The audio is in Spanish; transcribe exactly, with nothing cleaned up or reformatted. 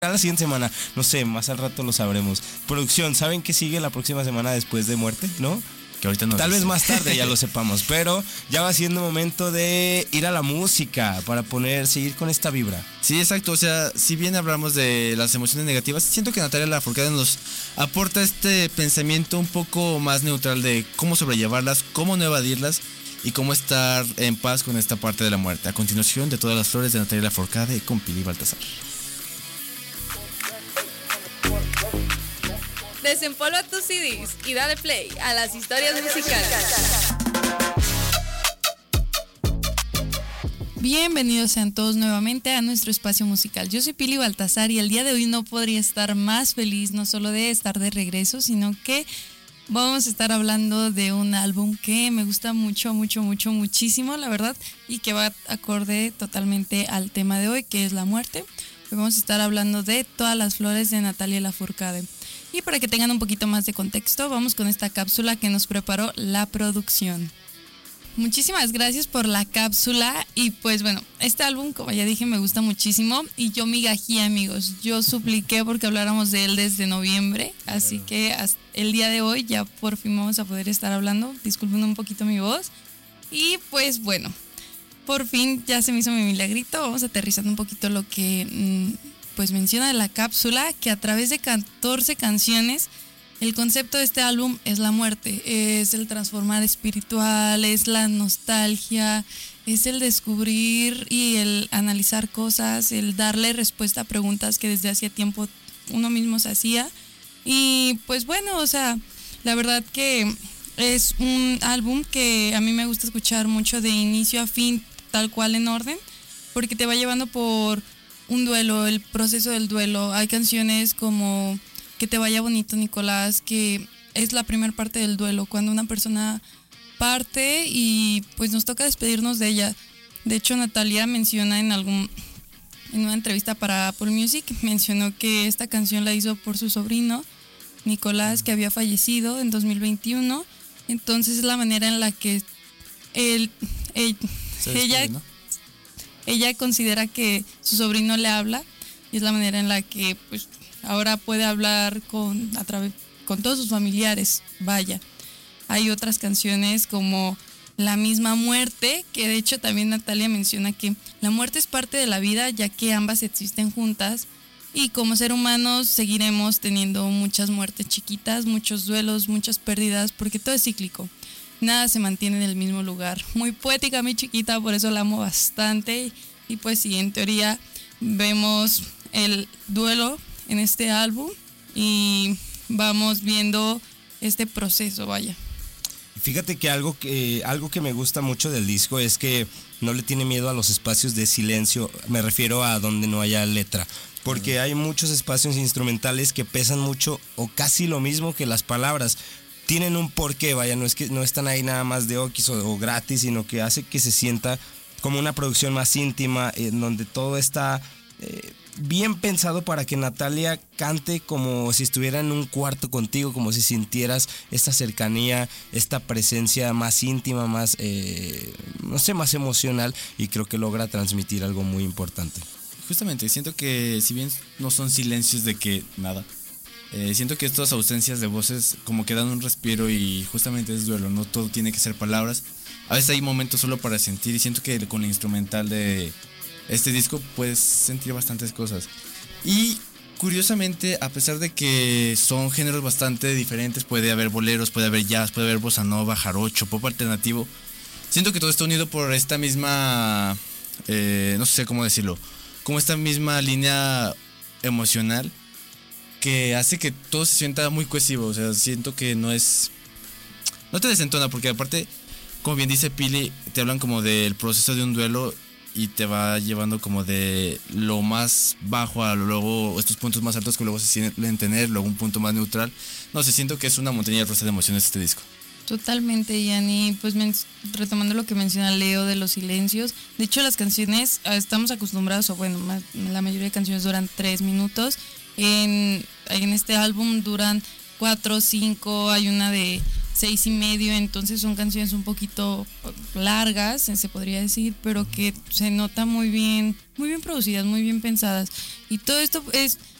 la siguiente semana, no sé, más al rato lo sabremos. Producción, ¿saben qué sigue la próxima semana después de muerte? ¿No? Que ahorita no. Tal vez más tarde ya lo sepamos, pero ya va siendo momento de ir a la música para poner, seguir con esta vibra. Sí, exacto, o sea, si bien hablamos de las emociones negativas, siento que Natalia Lafourcade nos aporta este pensamiento un poco más neutral de cómo sobrellevarlas, cómo no evadirlas y cómo estar en paz con esta parte de la muerte. A continuación, de Todas las flores de Natalia Lafourcade con Pili Baltasar. Desempolva tus C Ds y dale play a las historias musicales. Bienvenidos sean todos nuevamente a nuestro espacio musical. Yo soy Pili Baltasar y el día de hoy no podría estar más feliz, no solo de estar de regreso, sino que vamos a estar hablando de un álbum que me gusta mucho, mucho, mucho, muchísimo, la verdad, y que va acorde totalmente al tema de hoy, que es la muerte. Hoy vamos a estar hablando de Todas las flores de Natalia Lafourcade. Y para que tengan un poquito más de contexto, vamos con esta cápsula que nos preparó la producción. Muchísimas gracias por la cápsula y pues bueno, este álbum, como ya dije, me gusta muchísimo y yo migajé, amigos. Yo supliqué porque habláramos de él desde noviembre, así que hasta el día de hoy ya por fin vamos a poder estar hablando. Disculpen un poquito mi voz. Y pues bueno, por fin ya se me hizo mi milagrito. Vamos aterrizando un poquito lo que mmm, pues menciona la cápsula, que a través de catorce canciones el concepto de este álbum es la muerte, es el transformar espiritual, es la nostalgia, es el descubrir y el analizar cosas, el darle respuesta a preguntas que desde hacía tiempo uno mismo se hacía. Y pues bueno, o sea, la verdad que es un álbum que a mí me gusta escuchar mucho de inicio a fin, tal cual en orden, porque te va llevando por un duelo, el proceso del duelo. Hay canciones como Que te vaya bonito, Nicolás, que es la primera parte del duelo, cuando una persona parte y pues nos toca despedirnos de ella. De hecho, Natalia menciona en algún en una entrevista para Apple Music, mencionó que esta canción la hizo por su sobrino, Nicolás, que había fallecido en dos mil veintiuno. Entonces es la manera en la que él, él ella, ¿no? ella considera que su sobrino le habla y es la manera en la que pues ahora puede hablar con, a través, con todos sus familiares, vaya. Hay otras canciones como La misma muerte, que de hecho también Natalia menciona que la muerte es parte de la vida, ya que ambas existen juntas. Y como ser humanos seguiremos teniendo muchas muertes chiquitas, muchos duelos, muchas pérdidas, porque todo es cíclico. Nada se mantiene en el mismo lugar. Muy poética mi chiquita, por eso la amo bastante. Y pues sí, en teoría vemos el duelo en este álbum y vamos viendo este proceso, vaya. Fíjate que algo que algo que me gusta mucho del disco es que no le tiene miedo a los espacios de silencio, me refiero a donde no haya letra, porque hay muchos espacios instrumentales que pesan mucho o casi lo mismo que las palabras. Tienen un porqué, vaya, no es que no están ahí nada más de oquis o, o gratis, sino que hace que se sienta como una producción más íntima, en donde todo está eh, bien pensado para que Natalia cante como si estuviera en un cuarto contigo, como si sintieras esta cercanía, esta presencia más íntima, más, eh, no sé, más emocional, y creo que logra transmitir algo muy importante. Justamente, siento que si bien no son silencios de que nada, eh, siento que estas ausencias de voces como que dan un respiro y justamente es duelo, no todo tiene que ser palabras. A veces hay momentos solo para sentir y siento que con el instrumental de este disco puedes sentir bastantes cosas. Y curiosamente, a pesar de que son géneros bastante diferentes, puede haber boleros, puede haber jazz, puede haber bossa nova, jarocho, pop alternativo, siento que todo está unido por esta misma, eh, no sé cómo decirlo, como esta misma línea emocional que hace que todo se sienta muy cohesivo. O sea, siento que no es, no te desentona, porque aparte, como bien dice Pili, te hablan como del proceso de un duelo y te va llevando como de lo más bajo a luego estos puntos más altos que luego se sienten tener, luego un punto más neutral. No sé, siento que es una montaña rusa de emociones este disco. Totalmente, Yani. Pues men- retomando lo que menciona Leo de los silencios, de hecho las canciones eh, estamos acostumbrados, o bueno, más, la mayoría de canciones duran tres minutos. En, en este álbum duran cuatro, cinco, hay una de seis y medio, entonces son canciones un poquito largas, se podría decir, pero que se nota muy bien, muy bien producidas, muy bien pensadas. Y todo esto es